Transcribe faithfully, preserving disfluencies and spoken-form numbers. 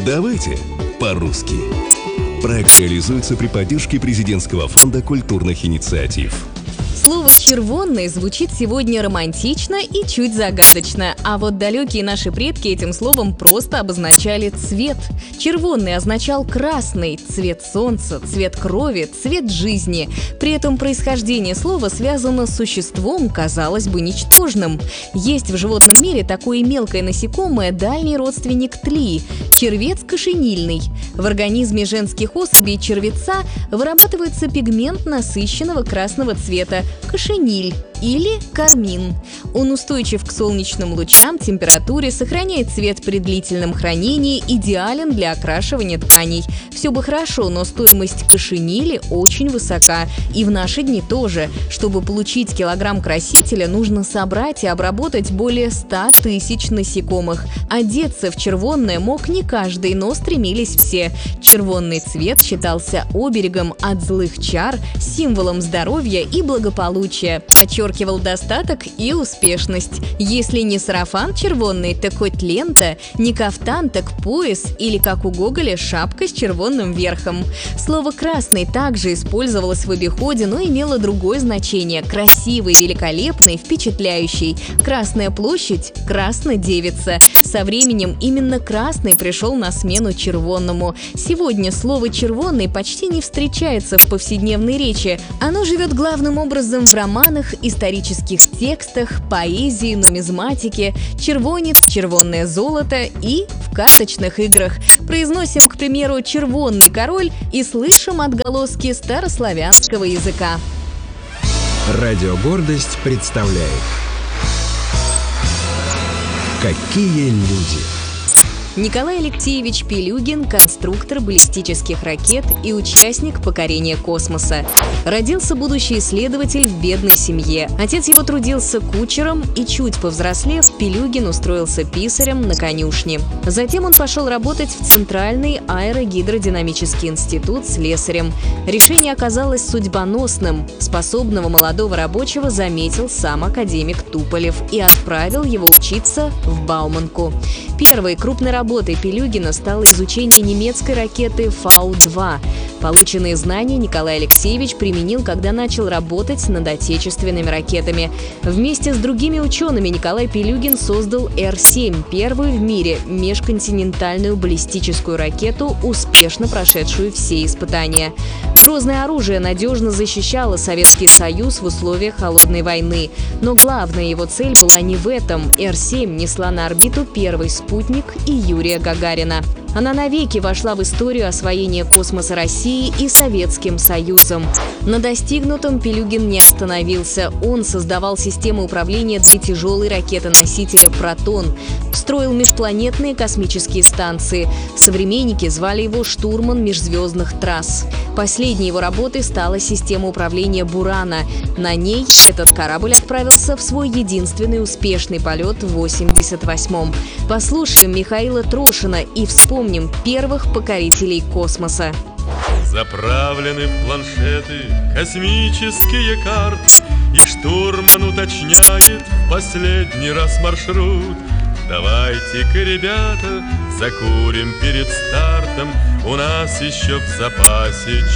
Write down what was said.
Давайте по-русски. Проект реализуется при поддержке Президентского фонда культурных инициатив. Слово «червонный» звучит сегодня романтично и чуть загадочно, а вот далекие наши предки этим словом просто обозначали цвет. Червонный означал красный, цвет солнца, цвет крови, цвет жизни. При этом происхождение слова связано с существом, казалось бы, ничтожным. Есть в животном мире такое мелкое насекомое, дальний родственник тли – червец кошенильный. В организме женских особей червеца вырабатывается пигмент насыщенного красного цвета – кошениль или кармин. Он устойчив к солнечным лучам, температуре, сохраняет цвет при длительном хранении, идеален для окрашивания тканей. Все бы хорошо, но стоимость кошенили очень высока. И в наши дни тоже. Чтобы получить килограмм красителя, нужно собрать и обработать более ста тысяч насекомых. Одеться в червонное мог не каждый, но стремились все. Червонный цвет считался оберегом от злых чар, символом здоровья и благополучия. Подчеркивал достаток и успешность. Если не сарафан червонный, так хоть лента, не кафтан, так пояс или, как у Гоголя, шапка с червонным верхом. Слово «красный» также использовалось в обиходе, но имело другое значение – красивый, великолепный, впечатляющий. Красная площадь – краснодевица. Со временем именно красный пришел на смену червонному. Сегодня слово «червонный» почти не встречается в повседневной речи. Оно живет главным образом в романах, исторических текстах, поэзии, нумизматике, червонец, червонное золото и в карточных играх. Произносим, к примеру, «червонный король» и слышим отголоски старославянского языка. Радио «Гордость» представляет «Какие люди». Николай Алексеевич Пилюгин – конструктор баллистических ракет и участник покорения космоса. Родился будущий исследователь в бедной семье. Отец его трудился кучером, и чуть повзрослев, Пилюгин устроился писарем на конюшне. Затем он пошел работать в Центральный аэрогидродинамический институт слесарем. Решение оказалось судьбоносным. Способного молодого рабочего заметил сам академик Туполев и отправил его учиться в Бауманку. Первой крупной работой Работой Пилюгина стало изучение немецкой ракеты Фау два. Полученные знания Николай Алексеевич применил, когда начал работать над отечественными ракетами. Вместе с другими учеными Николай Пилюгин создал Р семь, первую в мире межконтинентальную баллистическую ракету, успешно прошедшую все испытания. Грозное оружие надежно защищало Советский Союз в условиях холодной войны. Но главная его цель была не в этом. Р семь несла на орбиту первый спутник и Юрия Гагарина. Она навеки вошла в историю освоения космоса России и Советским Союзом. На достигнутом Пилюгин не остановился. Он создавал систему управления для тяжелой ракеты-носителя «Протон», строил межпланетные космические станции. Современники звали его штурман межзвездных трасс. Последней его работой стала система управления «Бурана». На ней этот корабль отправился в свой единственный успешный полет в восемьдесят восьмом. Послушаем Михаила Трошина и вспомним первых покорителей космоса. Заправлены в планшеты космические карты, и штурман уточняет в последний раз маршрут. Давайте-ка, ребята, закурим перед стартом, у нас еще в запасе